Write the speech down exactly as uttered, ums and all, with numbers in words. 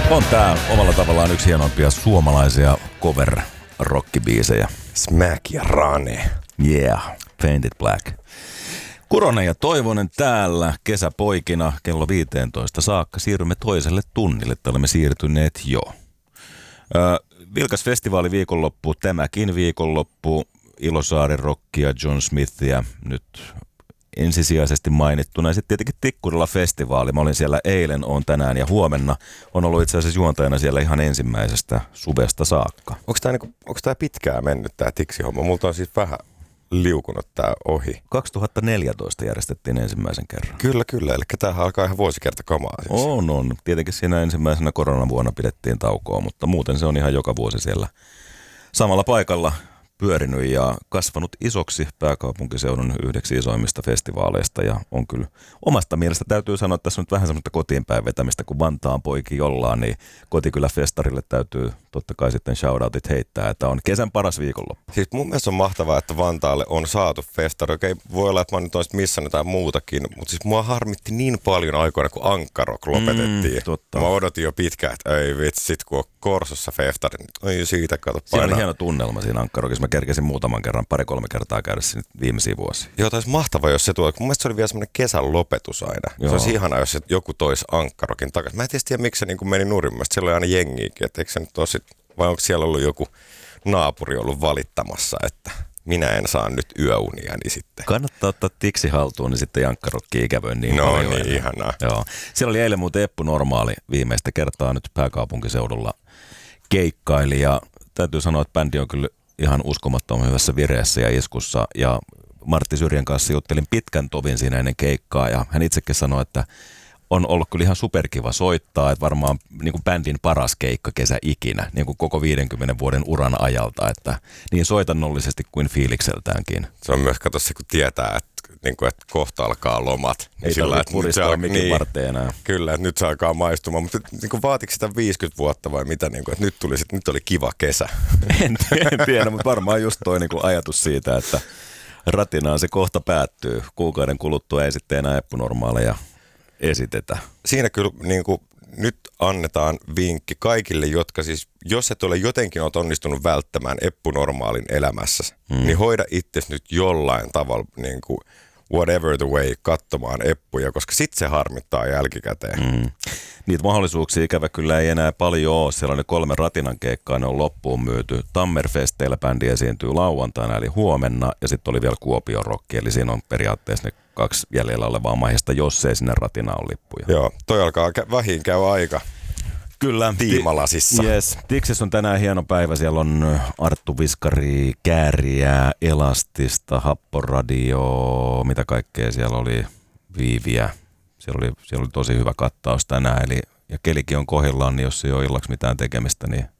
On tää omalla tavallaan yksi hienoimpia suomalaisia cover-rockibiisejä. Smack ja Rane. Yeah, Painted Black. Kuronen ja Toivonen täällä kesäpoikina kello viisitoista saakka. Siirrymme toiselle tunnille, että olemme siirtyneet jo. Ö, vilkas festivaali viikonloppu, tämäkin viikonloppu. Ilosaaren rockia, John Smithia nyt ensisijaisesti mainittuna. Ja sitten tietenkin Tikkurilla festivaali. Mä olin siellä eilen, on tänään ja huomenna. On ollut itse asiassa juontajana siellä ihan ensimmäisestä suvesta saakka. Onko tämä niinku, pitkään mennyt tämä Tiksi-homma? Multa on siis vähän liukunut tämä ohi. kaksituhattaneljätoista järjestettiin ensimmäisen kerran. Kyllä, kyllä. Eli tämähän alkaa ihan vuosikerta kamaa. Siis. On, on. Tietenkin siinä ensimmäisenä koronavuonna pidettiin taukoa, mutta muuten se on ihan joka vuosi siellä samalla paikalla pyörinyt ja kasvanut isoksi pääkaupunkiseudun yhdeksi isoimmista festivaaleista ja on kyllä omasta mielestä täytyy sanoa, että tässä on nyt vähän semmoista kotiinpäin vetämistä, kun Vantaan poiki ollaan, niin Kotikylä-festarille täytyy totta kai sitten shoutoutit heittää, että on kesän paras viikonloppu. Siis mun mielestä on mahtavaa, että Vantaalle on saatu festari. Okei, voi olla, että mä nyt olisin missannut jotain muutakin, mutta siis mua harmitti niin paljon aikoina, kun Ankka-rock lopetettiin. Mm, totta. Mä odotin jo pitkään, että ei vitsi, sit kun on Korsossa festari, niin ei siitä kato painaa. Siinä oli hieno tunnelma siinä Ankka-rockissa. Mä kerkesin muutaman kerran, pari-kolme kertaa käydä sinne viimeisiä vuosia. Joo, taisi mahtavaa, jos se tuo. Mun mielestä se oli vielä semmoinen kesän lopetus aina. Joo. Se olisi ihanaa, jos joku toisi Ankka-rockin takaisin. Mä en tiedä, miksi se niin kuin meni nurin. Mielestäni siellä oli aina jengiäkin, että eikö se nyt ole sit, vai onko siellä ollut joku naapuri ollut valittamassa, että minä en saa nyt yöunia, niin sitten. Kannattaa ottaa Tiksi haltuun, niin sitten Jankkarokki ikävöin niin no, paljon. No niin, ihanaa. Joo. Siellä oli eilen muuten Eppu Normaali viimeistä kertaa nyt pääkaupunkiseudulla keikkaili ja täytyy sanoa, että bändi on kyllä ihan uskomattoman hyvässä vireessä ja iskussa ja Martti Syrjän kanssa juttelin pitkän tovin siinä ennen keikkaa ja hän itsekin sanoi, että on ollut kyllä ihan superkiva soittaa, että varmaan niin kuin bändin paras keikka kesä ikinä, niin kuin koko viidenkymmenen vuoden uran ajalta, että niin soitannollisesti kuin fiilikseltäänkin. Se on myös, kato se, kun tietää, että, niin kuin, että kohta alkaa lomat. Ei niin tarvitse puristaa mikin niin, varteen enää. Kyllä, että nyt se alkaa maistumaan, mutta niin kuin, vaatiko sitä viisikymmentä vuotta vai mitä, niin kuin, että nyt, tuli, nyt oli kiva kesä? En, en tiedä, mutta varmaan just toi niin kuin ajatus siitä, että ratinaan se kohta päättyy. Kuukauden kuluttua ei sitten enää Eppu Normaaleja esitetä. Siinä kyllä niin kuin, nyt annetaan vinkki kaikille, jotka siis, jos et ole jotenkin olet onnistunut välttämään Eppu Normaalin elämässä, mm. niin hoida itsesi nyt jollain tavalla niin kuin whatever the way katsomaan Eppuja, koska sitten se harmittaa jälkikäteen. Mm. Niitä mahdollisuuksia ikävä kyllä ei enää paljon ole. Siellä on ne kolme ratinan keikkaa, ne on loppuun myyty. Tammerfesteillä bändi esiintyy lauantaina eli huomenna ja sitten oli vielä Kuopion Rocki, eli siinä on periaatteessa ne kaksi jäljellä olevaa maihista, jos ei sinne ratinaan ole lippuja. Joo, toi alkaa vähin käy aika. Kyllä. Tiimalasissa. Yes. Tiksessä on tänään hieno päivä. Siellä on Arttu Viskari, Kääriä, Elastista, Happoradio, mitä kaikkea siellä oli, Viiviä. Siellä oli, siellä oli tosi hyvä kattaus tänään. Eli, ja kelikin on kohdillaan, niin jos ei ole illaksi mitään tekemistä, niin